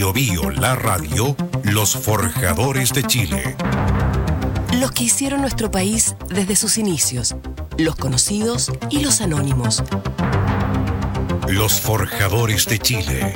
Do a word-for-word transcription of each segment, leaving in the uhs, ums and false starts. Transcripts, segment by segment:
Bio Bio, la radio, los forjadores de Chile. Los que hicieron nuestro país desde sus inicios, los conocidos y los anónimos. Los forjadores de Chile.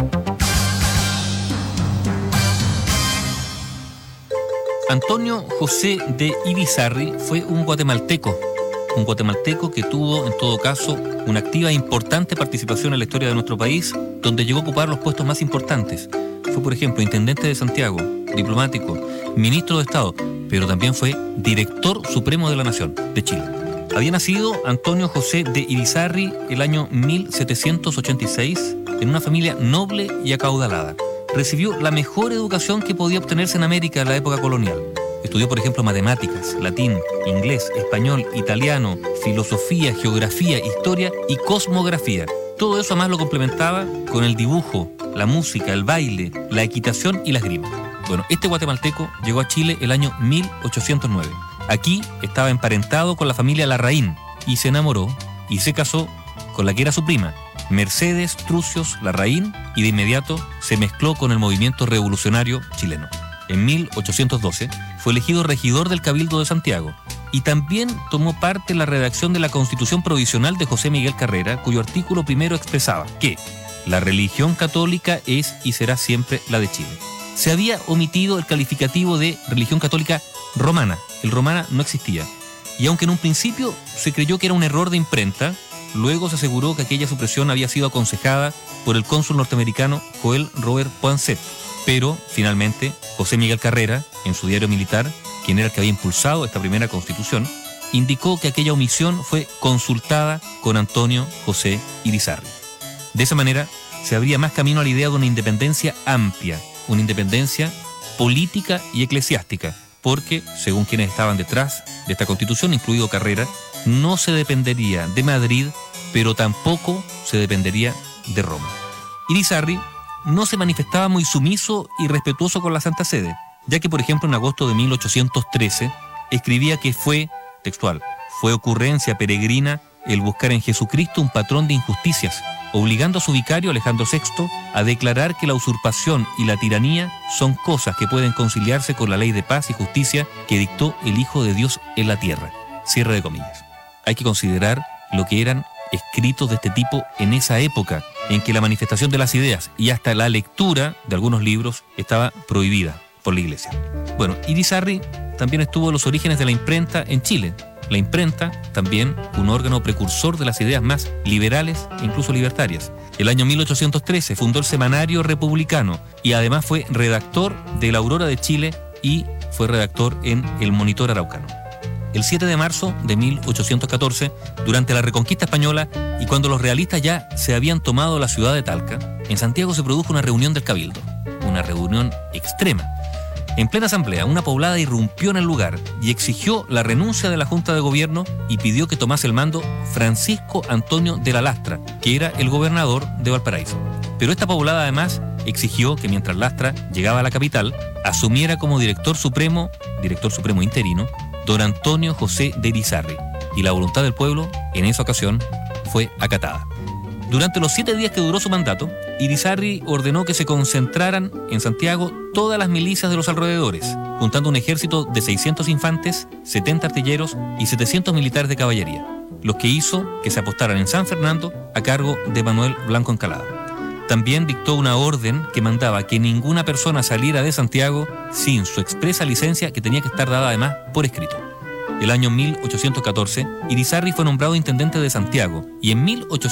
Antonio José de Irizarry fue un guatemalteco, un guatemalteco que tuvo, en todo caso, una activa e importante participación en la historia de nuestro país, donde llegó a ocupar los puestos más importantes. Fue, por ejemplo, intendente de Santiago, diplomático, ministro de Estado, pero también fue director supremo de la Nación, de Chile. Había nacido Antonio José de Irizarry el año mil setecientos ochenta y seis en una familia noble y acaudalada. Recibió la mejor educación que podía obtenerse en América en la época colonial. Estudió, por ejemplo, matemáticas, latín, inglés, español, italiano, filosofía, geografía, historia y cosmografía. Todo eso además lo complementaba con el dibujo, la música, el baile, la equitación y la esgrima. Bueno, este guatemalteco llegó a Chile el año mil ochocientos nueve. Aquí estaba emparentado con la familia Larraín y se enamoró y se casó con la que era su prima, Mercedes Trucios Larraín, y de inmediato se mezcló con el movimiento revolucionario chileno. En mil ochocientos doce fue elegido regidor del Cabildo de Santiago y también tomó parte en la redacción de la Constitución Provisional de José Miguel Carrera, cuyo artículo primero expresaba que la religión católica es y será siempre la de Chile. Se había omitido el calificativo de religión católica romana. El romana no existía. Y aunque en un principio se creyó que era un error de imprenta, luego se aseguró que aquella supresión había sido aconsejada por el cónsul norteamericano Joel Robert Poinsett. Pero, finalmente, José Miguel Carrera, en su diario militar, quien era el que había impulsado esta primera constitución, indicó que aquella omisión fue consultada con Antonio José Irizarry. De esa manera, se abría más camino a la idea de una independencia amplia, una independencia política y eclesiástica, porque, según quienes estaban detrás de esta constitución, incluido Carrera, no se dependería de Madrid, pero tampoco se dependería de Roma. Irizarry no se manifestaba muy sumiso y respetuoso con la Santa Sede, ya que, por ejemplo, en agosto de mil ochocientos trece, escribía que fue, textual, fue ocurrencia peregrina el buscar en Jesucristo un patrón de injusticias, obligando a su vicario Alejandro sexto a declarar que la usurpación y la tiranía son cosas que pueden conciliarse con la ley de paz y justicia que dictó el Hijo de Dios en la tierra. Cierre de comillas. Hay que considerar lo que eran escritos de este tipo en esa época, en que la manifestación de las ideas y hasta la lectura de algunos libros estaba prohibida por la Iglesia. Bueno, Irizarry también estuvo en los orígenes de la imprenta en Chile. La imprenta, también un órgano precursor de las ideas más liberales e incluso libertarias. El año mil ochocientos trece fundó el Semanario Republicano y además fue redactor de La Aurora de Chile y fue redactor en El Monitor Araucano. El siete de marzo de mil ochocientos catorce, durante la Reconquista Española y cuando los realistas ya se habían tomado la ciudad de Talca, en Santiago se produjo una reunión del Cabildo, una reunión extrema. En plena asamblea, una poblada irrumpió en el lugar y exigió la renuncia de la Junta de Gobierno y pidió que tomase el mando Francisco Antonio de la Lastra, que era el gobernador de Valparaíso. Pero esta poblada además exigió que mientras Lastra llegaba a la capital, asumiera como director supremo, director supremo interino, don Antonio José de Irizarry, y la voluntad del pueblo, en esa ocasión, fue acatada. Durante los siete días que duró su mandato, Irizarry ordenó que se concentraran en Santiago todas las milicias de los alrededores, juntando un ejército de seiscientos infantes, setenta artilleros y setecientos militares de caballería, los que hizo que se apostaran en San Fernando a cargo de Manuel Blanco Encalada. También dictó una orden que mandaba que ninguna persona saliera de Santiago sin su expresa licencia, que tenía que estar dada además por escrito. El año mil ochocientos catorce, Irizarry fue nombrado intendente de Santiago y en mil ochocientos